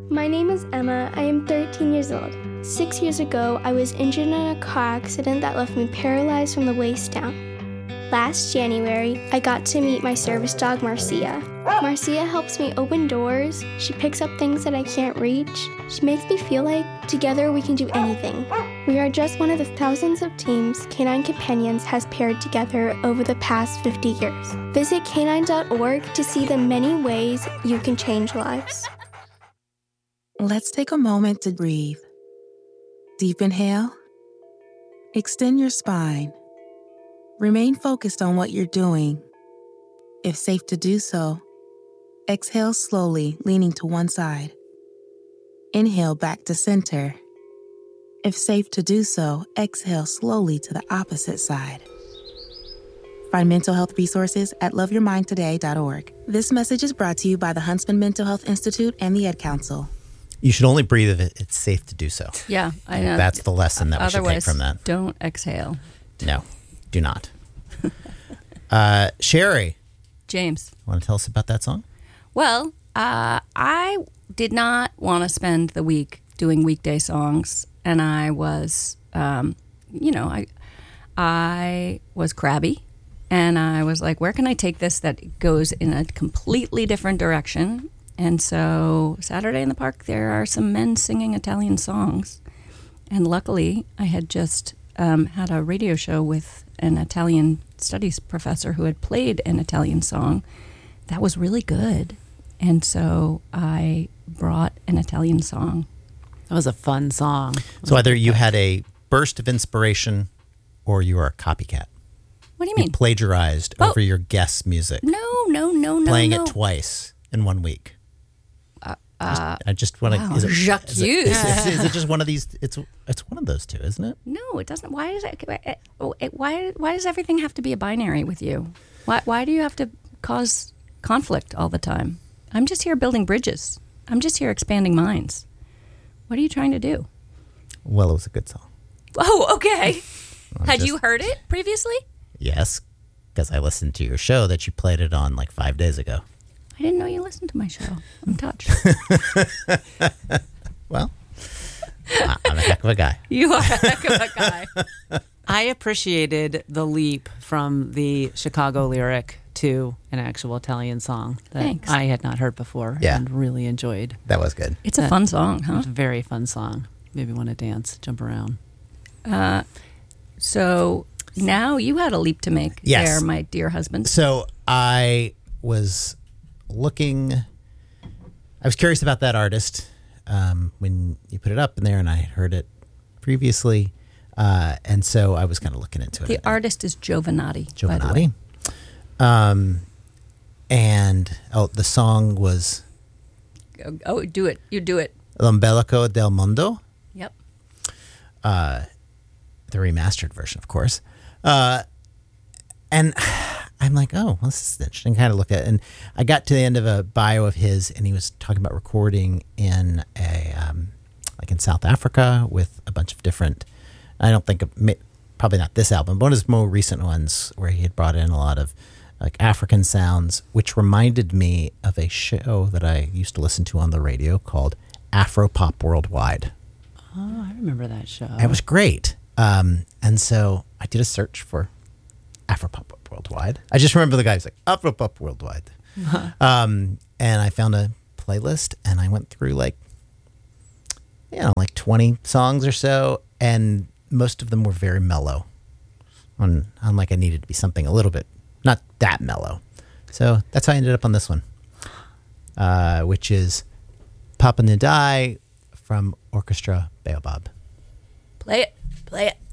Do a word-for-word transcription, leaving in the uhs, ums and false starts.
My name is Emma. I am thirteen years old. Six years ago, I was injured in a car accident that left me paralyzed from the waist down. Last January, I got to meet my service dog, Marcia. Marcia helps me open doors. She picks up things that I can't reach. She makes me feel like together we can do anything. We are just one of the thousands of teams Canine Companions has paired together over the past fifty years. Visit canine dot org to see the many ways you can change lives. Let's take a moment to breathe. Deep inhale. Extend your spine. Remain focused on what you're doing. If safe to do so, exhale slowly, leaning to one side. Inhale back to center. If safe to do so, exhale slowly to the opposite side. Find mental health resources at love your mind today dot org. This message is brought to you by the Huntsman Mental Health Institute and the Ad Council. You should only breathe if it, it's safe to do so. Yeah, I know. That's the lesson that we should take from that. Don't exhale. No, do not. uh, Sherry. James. Want to tell us about that song? Well, uh, I did not want to spend the week doing weekday songs, and I was, um, you know, I, I was crabby, and I was like, where can I take this that goes in a completely different direction? And so Saturday in the Park, there are some men singing Italian songs. And luckily, I had just um, had a radio show with an Italian studies professor who had played an Italian song that was really good. And so I brought an Italian song. That was a fun song. So either you had a burst of inspiration or you are a copycat. What do you You mean? plagiarized Oh. over your guest's music. No, no, no, no, Playing no. it twice in one week. Uh, I just want to. wow, Is, it- Jacques is, it- Hughes. is, it- is it just one of these? It's it's one of those two, isn't it? No, it doesn't. Why does it? Why why does everything have to be a binary with you? Why why do you have to cause conflict all the time? I'm just here building bridges. I'm just here expanding minds. What are you trying to do? Well, it was a good song. Oh, okay. I'm Had just- you heard it previously? Yes, because I listened to your show that you played it on like five days ago. I didn't know you listened to my show. I'm touched. Well, I- I'm a heck of a guy. You are a heck of a guy. I appreciated the leap from the Chicago lyric to an actual Italian song that Thanks. I had not heard before Yeah. and really enjoyed. That was good. It's a fun song, huh? It's a very fun song. Maybe want to dance, jump around. Uh, so now you had a leap to make Yes. there, my dear husband. So I was looking. I was curious about that artist um, when you put it up in there, and I had heard it previously, uh, and so I was kind of looking into it. The artist is Giovanatti. by the way. Giovanni. Um, and oh, the song was Oh, oh, do it. You do it. L'Ombelico del Mondo, Yep. the remastered version, of course. Uh, and I'm like, oh, well, this is interesting. Kind of look at it. And I got to the end of a bio of his, and he was talking about recording in a, um, like in South Africa with a bunch of different, I don't think, of, probably not this album, but one of his more recent ones where he had brought in a lot of like African sounds, which reminded me of a show that I used to listen to on the radio called Afropop Worldwide. Oh, I remember that show. It was great. Um, and so I did a search for Afropop Worldwide. I just remember the guy was like, Afropop Worldwide. um, and I found a playlist and I went through like, you know, like twenty songs or so. And most of them were very mellow. On, on like I needed to be something a little bit, not that mellow. So that's how I ended up on this one, uh, which is Papa Nidai from Orchestra Baobab. Play it. Play it.